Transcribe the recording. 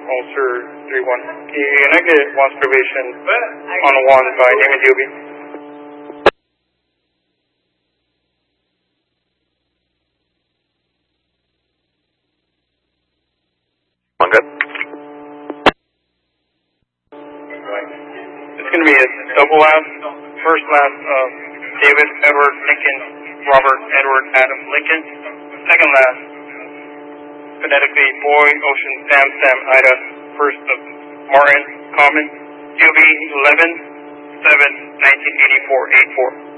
Ulcer 31. Can I get one observation on 1 by name and DOB? One good. It's going to be a double last. First last of David Edward Lincoln, Robert Edward Adam Lincoln. Second last, phonetically Boy Ocean Sam Sam Ida. First of Martin Common, DOB 11/7/1984-84.